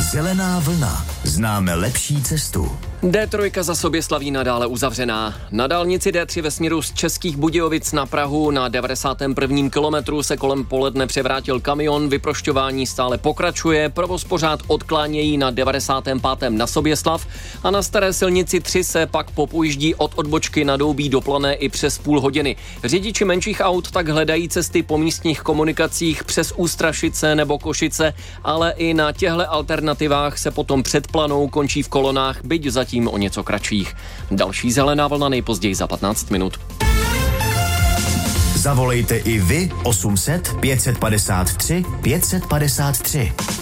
Zelená vlna. Známe lepší cestu. D3 za Soběslaví nadále uzavřená. Na dálnici D3 ve směru z Českých Budějovic na Prahu na 91. kilometru se kolem poledne převrátil kamion, vyprošťování stále pokračuje, provoz pořád odklánějí na 95. na Soběslav a na staré silnici 3 se pak popůjíždí od odbočky na Doubí do Plané i přes půl hodiny. Řidiči menších aut tak hledají cesty po místních komunikacích přes Ústrašice nebo Košice, ale i na těchto alternativách se potom před Planou končí v kolonách, byť zatím o něco kratších. Další zelená vlna nejpozději za 15 minut. Zavolejte i vy 800 553 553.